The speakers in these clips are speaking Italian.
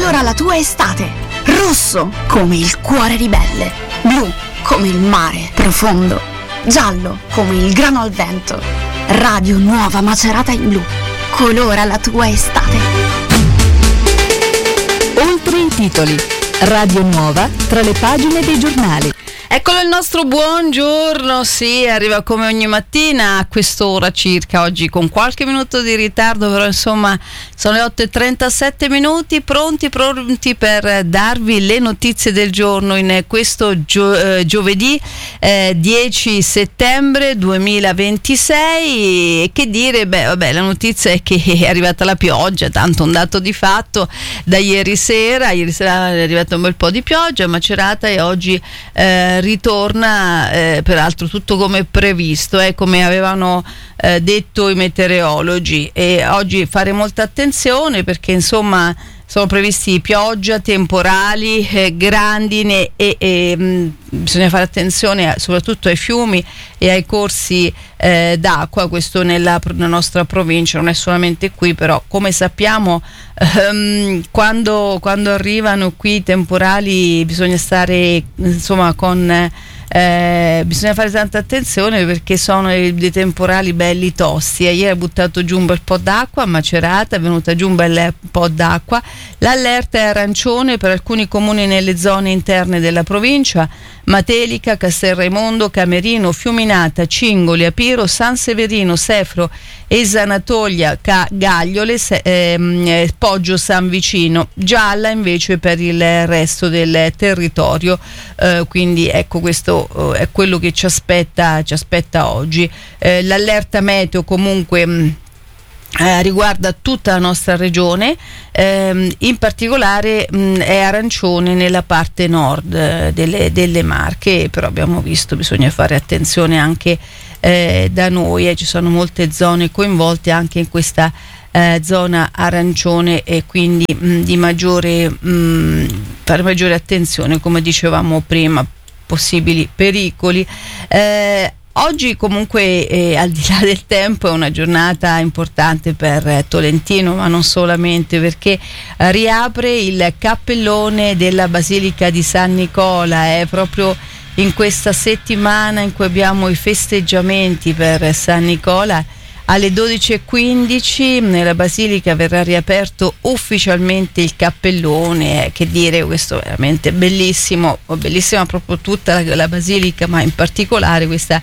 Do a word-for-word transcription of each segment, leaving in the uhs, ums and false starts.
colora la tua estate. Rosso come il cuore ribelle, blu come il mare profondo, giallo come il grano al vento. Radio Nuova Macerata in blu colora la tua estate. Oltre i titoli, Radio Nuova tra le pagine dei giornali. Eccolo il nostro buongiorno, sì, arriva come ogni mattina a quest'ora circa, oggi con qualche minuto di ritardo, però insomma sono le otto e trentasette minuti, pronti, pronti per darvi le notizie del giorno in questo gio- eh, giovedì eh, dieci settembre duemilaventisei. E che dire, beh vabbè, la notizia è che è arrivata la pioggia, tanto un dato di fatto da ieri sera, ieri sera è arrivato un bel po' di pioggia a Macerata e oggi eh, ritorna eh, peraltro tutto come previsto, eh, come avevano eh, detto i meteorologi, e oggi fare molta attenzione perché insomma sono previsti pioggia, temporali, eh, grandine e, e mh, bisogna fare attenzione a, soprattutto ai fiumi e ai corsi eh, d'acqua, questo nella, nella nostra provincia, non è solamente qui, però come sappiamo ehm, quando, quando arrivano qui i temporali bisogna stare insomma con Eh, bisogna fare tanta attenzione perché sono dei temporali belli tosti. Ieri ha buttato giù un bel po' d'acqua a Macerata, è venuta giù un bel po' d'acqua. L'allerta è arancione per alcuni comuni nelle zone interne della provincia: Matelica, Castelraimondo, Camerino, Fiuminata, Cingoli, Apiro, San Severino, Sefro, Esanatoglia, Ca- Gagliole, se- ehm, Poggio San Vicino. Gialla invece per il resto del territorio, eh, quindi ecco questo è quello che ci aspetta, ci aspetta oggi. Eh, l'allerta meteo comunque mh, eh, riguarda tutta la nostra regione, ehm, in particolare mh, è arancione nella parte nord eh, delle, delle Marche, però abbiamo visto bisogna fare attenzione anche eh, da noi, eh, ci sono molte zone coinvolte anche in questa eh, zona arancione e quindi mh, di maggiore mh, fare maggiore attenzione, come dicevamo prima, possibili pericoli. Eh, oggi comunque eh, al di là del tempo è una giornata importante per eh, Tolentino, ma non solamente, perché eh, riapre il cappellone della Basilica di San Nicola, è proprio in questa settimana in cui abbiamo i festeggiamenti per San Nicola. Alle dodici e quindici nella Basilica verrà riaperto ufficialmente il cappellone, eh, che dire, questo è veramente bellissimo, bellissima proprio tutta la, la Basilica, ma in particolare questa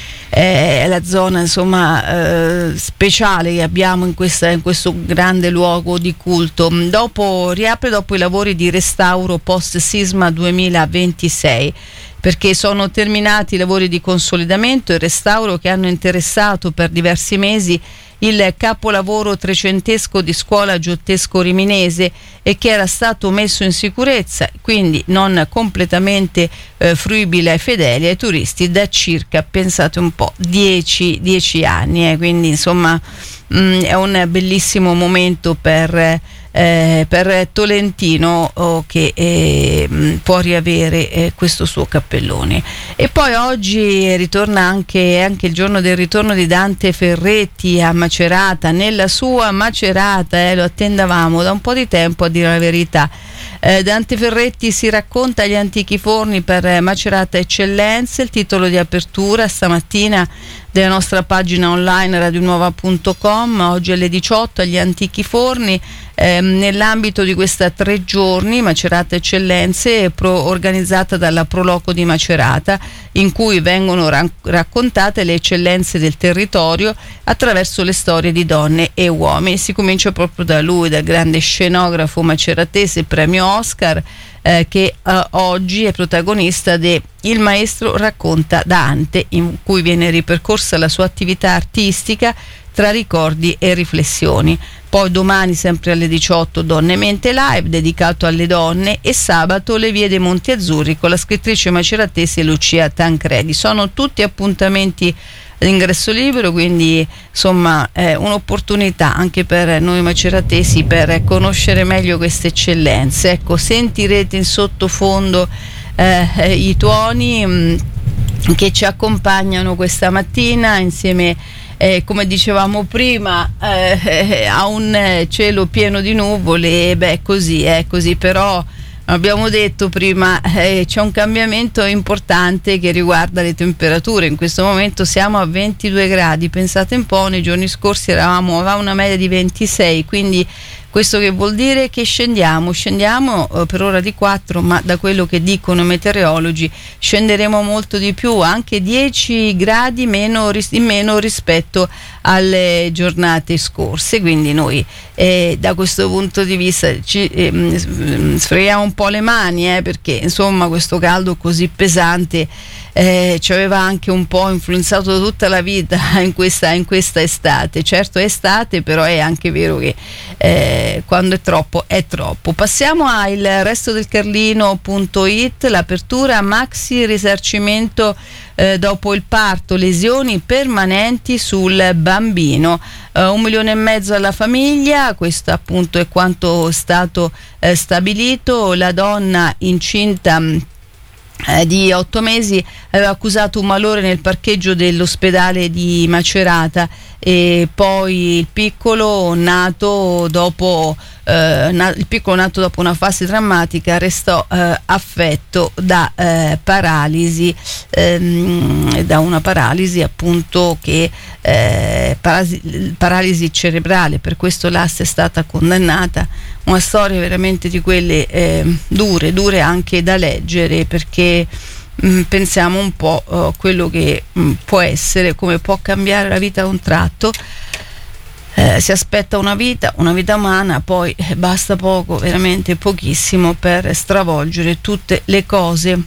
è la zona insomma eh, speciale che abbiamo in, questa, in questo grande luogo di culto. Dopo riapre dopo i lavori di restauro post sisma duemilaventisei, perché sono terminati i lavori di consolidamento e restauro che hanno interessato per diversi mesi il capolavoro trecentesco di Scuola Giottesco Riminese e che era stato messo in sicurezza, quindi non completamente eh, fruibile ai fedeli e ai turisti da circa, pensate un po', dieci, dieci anni, eh, quindi insomma mh, è un bellissimo momento per Eh, per Tolentino oh, che eh, può riavere eh, questo suo cappellone. E poi oggi ritorna anche, anche il giorno del ritorno di Dante Ferretti a Macerata, nella sua Macerata, eh, lo attendavamo da un po' di tempo, a dire la verità. eh, Dante Ferretti si racconta agli antichi forni per Macerata Eccellenze, il titolo di apertura stamattina della nostra pagina online radionuova punto com. Oggi alle diciotto agli antichi forni, ehm, nell'ambito di questa tre giorni Macerata Eccellenze pro, organizzata dalla Proloco di Macerata, in cui vengono ra- raccontate le eccellenze del territorio attraverso le storie di donne e uomini. Si comincia proprio da lui, dal grande scenografo maceratese premio Oscar, Eh, che eh, oggi è protagonista de Il maestro racconta Dante, in cui viene ripercorsa la sua attività artistica tra ricordi e riflessioni. Poi domani sempre alle diciotto Donne e Mente Live dedicato alle donne, e sabato Le vie dei Monti Azzurri con la scrittrice maceratese Lucia Tancredi. Sono tutti appuntamenti l'ingresso libero, quindi insomma è un'opportunità anche per noi maceratesi per conoscere meglio queste eccellenze. Ecco, sentirete in sottofondo eh, i tuoni mh, che ci accompagnano questa mattina insieme eh, come dicevamo prima, eh, ha un cielo pieno di nuvole, e beh, così è così, però abbiamo detto prima, eh, c'è un cambiamento importante che riguarda le temperature. In questo momento siamo a ventidue gradi, pensate un po', nei giorni scorsi eravamo, avevamo una media di ventisei, quindi questo che vuol dire che scendiamo, scendiamo eh, per ora di quattro, ma da quello che dicono i meteorologi scenderemo molto di più, anche dieci gradi meno, ris- in meno rispetto alle giornate scorse, quindi noi eh, da questo punto di vista ci eh, sfreghiamo un po' le mani, eh, perché insomma questo caldo così pesante eh, ci aveva anche un po' influenzato tutta la vita in questa, in questa estate. Certo è estate, però è anche vero che eh, quando è troppo è troppo. Passiamo al resto del Carlino punto it, l'apertura maxi risarcimento eh, dopo il parto, lesioni permanenti sul bambino, eh, un milione e mezzo alla famiglia, questo appunto è quanto è stato eh, stabilito. La donna incinta Eh, di otto mesi aveva accusato un malore nel parcheggio dell'ospedale di Macerata, e poi il piccolo nato dopo eh, na- il piccolo nato dopo una fase drammatica restò eh, affetto da eh, paralisi ehm, da una paralisi appunto che eh, parasi- paralisi cerebrale, per questo l'A S è stata condannata. Una storia veramente di quelle eh, dure, dure anche da leggere, perché mh, pensiamo un po' uh, quello che mh, può essere, come può cambiare la vita a un tratto. Eh, si aspetta una vita, una vita umana, poi eh, basta poco, veramente pochissimo, per stravolgere tutte le cose.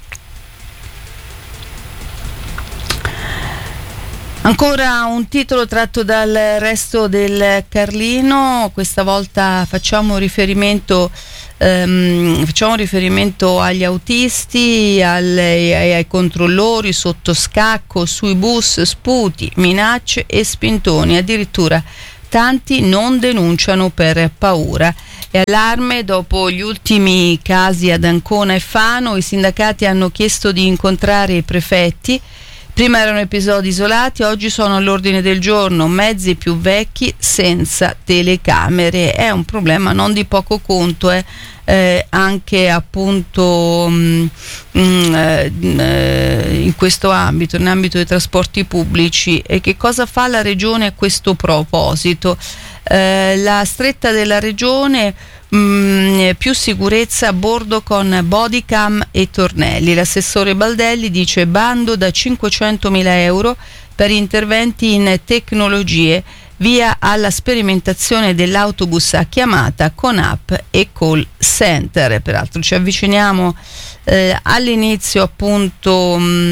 Ancora un titolo tratto dal resto del Carlino, questa volta facciamo riferimento ehm, facciamo riferimento agli autisti, alle, ai, ai controllori sotto scacco sui bus, sputi, minacce e spintoni, addirittura tanti non denunciano per paura. E allarme dopo gli ultimi casi ad Ancona e Fano, i sindacati hanno chiesto di incontrare i prefetti. Prima erano episodi isolati, oggi sono all'ordine del giorno, mezzi più vecchi senza telecamere. È un problema non di poco conto, eh. Eh, anche appunto mh, mh, eh, in questo ambito, in ambito dei trasporti pubblici. E che cosa fa la Regione a questo proposito? Eh, la stretta della Regione, mh, più sicurezza a bordo con bodycam e tornelli. L'assessore Baldelli dice bando da cinquecentomila euro per interventi in tecnologie, via alla sperimentazione dell'autobus a chiamata con app e call center. Peraltro ci avviciniamo eh, all'inizio appunto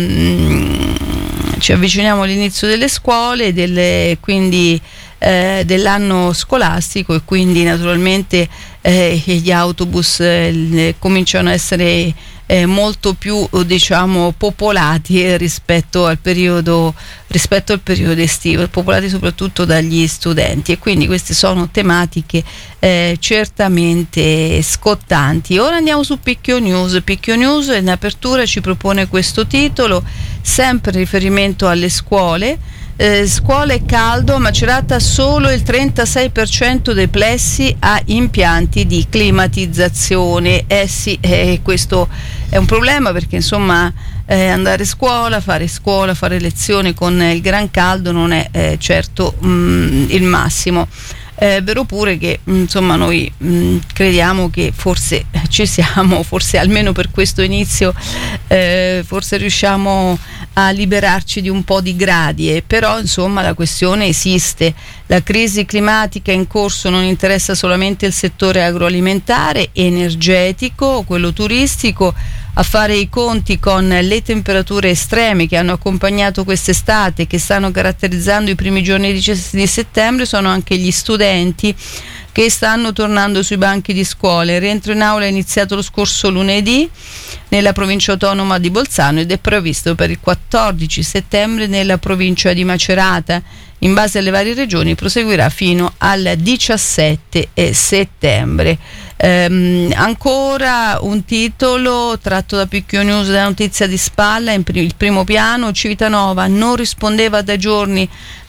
mh, ci avviciniamo all'inizio delle scuole, delle, quindi eh, dell'anno scolastico, e quindi naturalmente eh, gli autobus eh, cominciano a essere Eh, molto più diciamo popolati eh, rispetto al periodo rispetto al periodo estivo, popolati soprattutto dagli studenti, e quindi queste sono tematiche eh, certamente scottanti. Ora andiamo su Picchio News. Picchio News in apertura ci propone questo titolo, sempre in riferimento alle scuole. Eh, scuole caldo, Macerata solo il trentasei per cento dei plessi ha impianti di climatizzazione. Eh sì, eh, questo è un problema, perché insomma eh, andare a scuola, fare scuola, fare lezione con il gran caldo non è eh, certo mh, il massimo. È vero pure che insomma noi mh, crediamo che forse ci siamo, forse almeno per questo inizio eh, forse riusciamo a liberarci di un po' di gradi, e però insomma la questione esiste. La crisi climatica in corso non interessa solamente il settore agroalimentare, energetico, quello turistico. A fare i conti con le temperature estreme che hanno accompagnato quest'estate, che stanno caratterizzando i primi giorni di, di settembre, sono anche gli studenti che stanno tornando sui banchi di scuola. Il rientro in aula è iniziato lo scorso lunedì nella provincia autonoma di Bolzano ed è previsto per il quattordici settembre nella provincia di Macerata. In base alle varie regioni proseguirà fino al diciassette settembre. Ehm, ancora un titolo tratto da Picchio News, la notizia di spalla in pr- il primo piano. Civitanova non rispondeva da giorni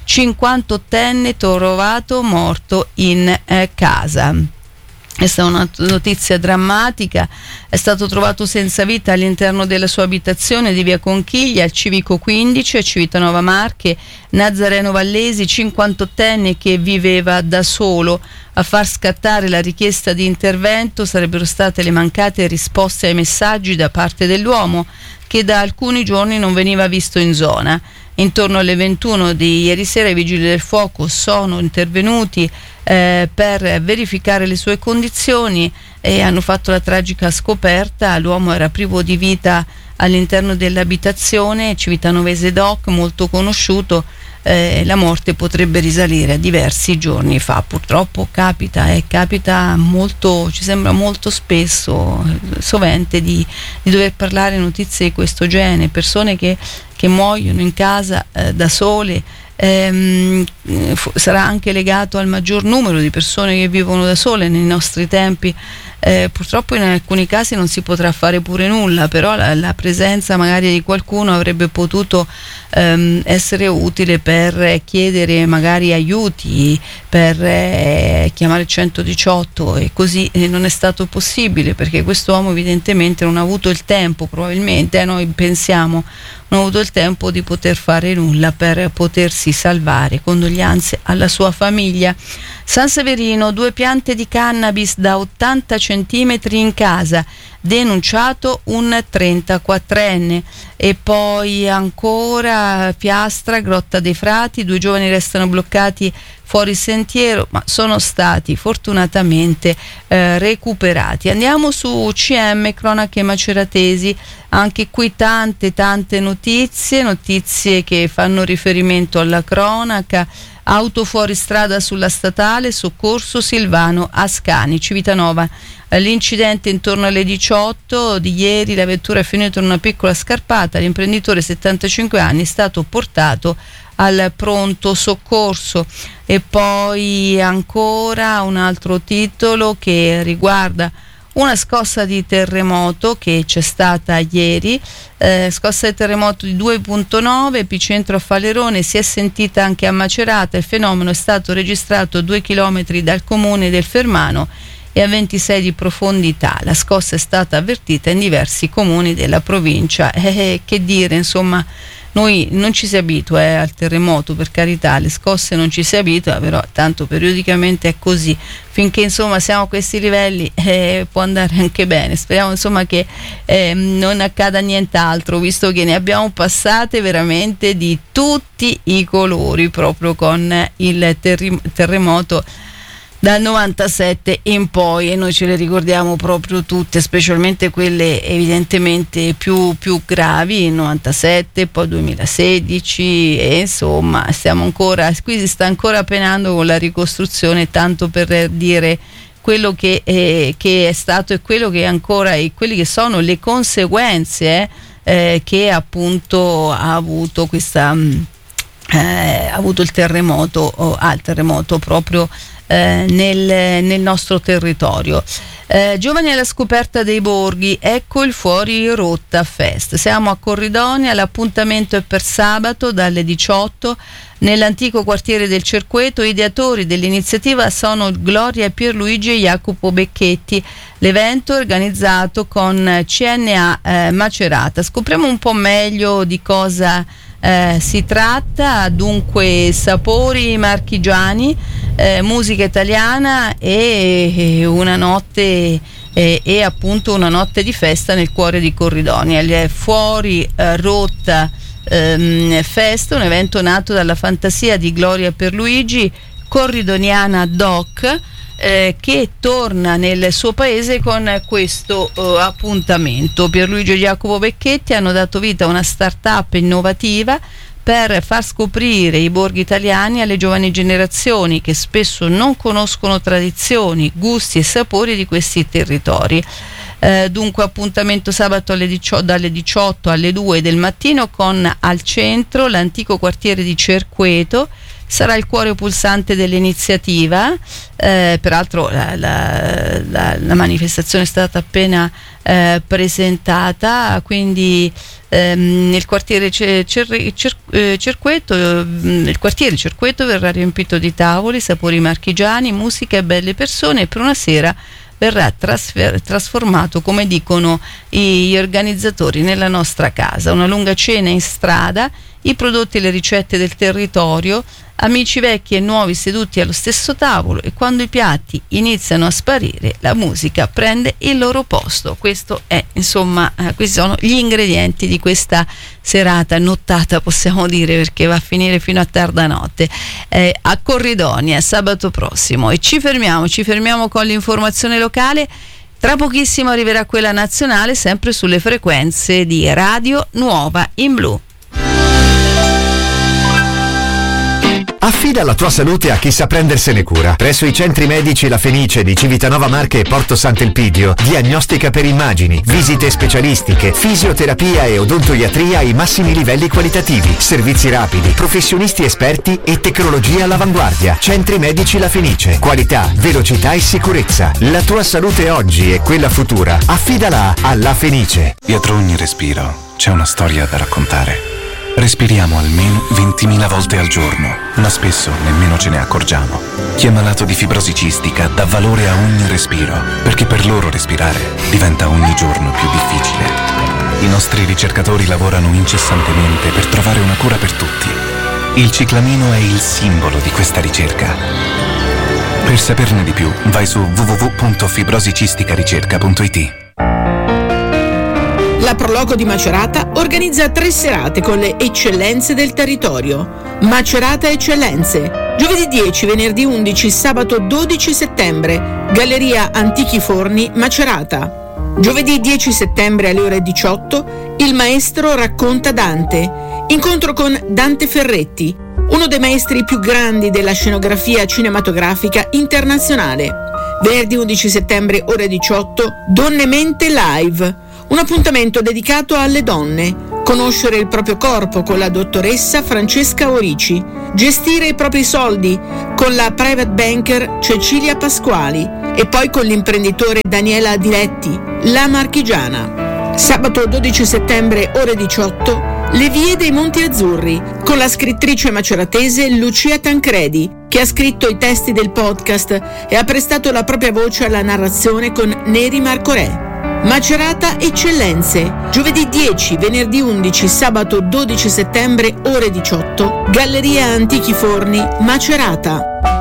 cinquantottenne trovato morto in eh, casa. Questa è una notizia drammatica. È stato trovato senza vita all'interno della sua abitazione di via Conchiglia, al civico quindici, a Civitanova Marche, Nazareno Vallesi, cinquantottenne che viveva da solo. A far scattare la richiesta di intervento sarebbero state le mancate risposte ai messaggi da parte dell'uomo, che da alcuni giorni non veniva visto in zona. Intorno alle ventuno di ieri sera i vigili del fuoco sono intervenuti eh, per verificare le sue condizioni e hanno fatto la tragica scoperta. L'uomo era privo di vita all'interno dell'abitazione, civitanovese doc, molto conosciuto. Eh, la morte potrebbe risalire a diversi giorni fa. Purtroppo capita e eh, capita molto, ci sembra molto spesso, sovente, di, di dover parlare notizie di questo genere, persone che che muoiono in casa eh, da sole. Ehm, f- sarà anche legato al maggior numero di persone che vivono da sole nei nostri tempi. Eh, purtroppo in alcuni casi non si potrà fare pure nulla, però la, la presenza magari di qualcuno avrebbe potuto ehm, essere utile per chiedere magari aiuti, per eh, chiamare il centodiciotto, e così eh, non è stato possibile perché quest'uomo evidentemente non ha avuto il tempo, probabilmente eh, noi pensiamo non ha avuto il tempo di poter fare nulla per potersi salvare. Condoglianze alla sua famiglia. San Severino, due piante di cannabis da ottanta centimetri in casa, denunciato un trentaquattrenne. E poi ancora Piastra, Grotta dei Frati, due giovani restano bloccati fuori sentiero, ma sono stati fortunatamente eh, recuperati. Andiamo su C M, cronache maceratesi. Anche qui tante tante notizie, notizie che fanno riferimento alla cronaca. Auto fuori strada sulla statale, soccorso Silvano Ascani, Civitanova. L'incidente intorno alle diciotto di ieri, la vettura è finita in una piccola scarpata, l'imprenditore settantacinque anni è stato portato al pronto soccorso. E poi ancora un altro titolo che riguarda una scossa di terremoto che c'è stata ieri, eh, scossa di terremoto di due virgola nove, epicentro a Falerone, si è sentita anche a Macerata. Il fenomeno è stato registrato a due chilometri dal comune del Fermano e a ventisei di profondità. La scossa è stata avvertita in diversi comuni della provincia. Eh, che dire, insomma, noi non ci si abitua eh, al terremoto, per carità, le scosse non ci si abitua, però tanto periodicamente è così. Finché insomma siamo a questi livelli eh, può andare anche bene. Speriamo insomma che eh, non accada nient'altro, visto che ne abbiamo passate veramente di tutti i colori proprio con il terri- terremoto dal novantasette in poi, e noi ce le ricordiamo proprio tutte, specialmente quelle evidentemente più, più gravi, novantasette, poi duemilasedici, e insomma stiamo ancora, qui si sta ancora penando con la ricostruzione, tanto per dire quello che è, che è stato e quello che è ancora, e quelli che sono le conseguenze eh, che appunto ha avuto questa eh, ha avuto il terremoto, o ha il terremoto proprio Eh, nel, nel nostro territorio. Eh, giovani alla scoperta dei borghi, ecco il Fuori Rotta Fest. Siamo a Corridonia, l'appuntamento è per sabato dalle diciotto nell'antico quartiere del Cerqueto. Ideatori dell'iniziativa sono Gloria Pierluigi e Jacopo Becchetti. L'evento è organizzato con C N A eh, Macerata. Scopriamo un po' meglio di cosa Eh, si tratta. Dunque, sapori marchigiani, eh, musica italiana e, e una notte e, e appunto una notte di festa nel cuore di Corridonia. Il Fuori eh, Rotta ehm, Fest, un evento nato dalla fantasia di Gloria Pierluigi, corridoniana doc, Eh, che torna nel suo paese con questo eh, appuntamento. Pierluigi e Jacopo Becchetti hanno dato vita a una start-up innovativa per far scoprire i borghi italiani alle giovani generazioni che spesso non conoscono tradizioni, gusti e sapori di questi territori. Eh, dunque appuntamento sabato alle diciotto, dalle diciotto alle due del mattino, con al centro l'antico quartiere di Cerqueto, sarà il cuore pulsante dell'iniziativa. Eh, peraltro la, la, la, la manifestazione è stata appena eh, presentata, quindi ehm, nel quartiere Cer- Cer- Cer- Cerquetto il quartiere Cerquetto verrà riempito di tavoli, sapori marchigiani, musica e belle persone, e per una sera verrà trasfer- trasformato, come dicono gli organizzatori, nella nostra casa. Una lunga cena in strada, i prodotti e le ricette del territorio, amici vecchi e nuovi seduti allo stesso tavolo, e quando i piatti iniziano a sparire la musica prende il loro posto. Questo è, insomma, eh, questi sono gli ingredienti di questa serata, nottata possiamo dire, perché va a finire fino a tarda notte eh, a Corridonia sabato prossimo. E ci fermiamo, ci fermiamo con l'informazione locale. Tra pochissimo arriverà quella nazionale, sempre sulle frequenze di Radio Nuova in Blu. Affida la tua salute a chi sa prendersene cura. Presso i centri medici La Fenice di Civitanova Marche e Porto Sant'Elpidio, diagnostica per immagini, visite specialistiche, fisioterapia e odontoiatria ai massimi livelli qualitativi, servizi rapidi, professionisti esperti e tecnologia all'avanguardia. Centri medici La Fenice, qualità, velocità e sicurezza. La tua salute oggi e quella futura, affidala a La Fenice. Dietro ogni respiro c'è una storia da raccontare. Respiriamo almeno ventimila volte al giorno, ma spesso nemmeno ce ne accorgiamo. Chi è malato di fibrosi cistica dà valore a ogni respiro, perché per loro respirare diventa ogni giorno più difficile. I nostri ricercatori lavorano incessantemente per trovare una cura per tutti. Il ciclamino è il simbolo di questa ricerca. Per saperne di più, vai su w w w punto fibrosicisticaricerca punto i t. La Prologo di Macerata organizza tre serate con le eccellenze del territorio. Macerata Eccellenze, giovedì dieci, venerdì undici, sabato dodici settembre, Galleria Antichi Forni, Macerata. Giovedì dieci settembre alle ore diciotto, il maestro racconta Dante. Incontro con Dante Ferretti, uno dei maestri più grandi della scenografia cinematografica internazionale. Venerdì undici settembre, ore diciotto, Donne Mente Live. Un appuntamento dedicato alle donne. Conoscere il proprio corpo con la dottoressa Francesca Orici. Gestire i propri soldi con la private banker Cecilia Pasquali. E poi con l'imprenditore Daniela Diletti, la marchigiana. Sabato dodici settembre, ore diciotto, Le vie dei Monti Azzurri, con la scrittrice maceratese Lucia Tancredi, che ha scritto i testi del podcast e ha prestato la propria voce alla narrazione con Neri Marcorè. Macerata Eccellenze, giovedì dieci, venerdì undici, sabato dodici settembre, ore diciotto, Galleria Antichi Forni, Macerata.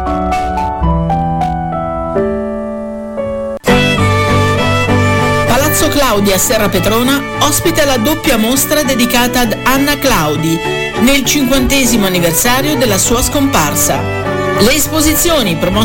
Palazzo Claudi a Serra Petrona ospita la doppia mostra dedicata ad Anna Claudi nel cinquantesimo anniversario della sua scomparsa. Le esposizioni promosse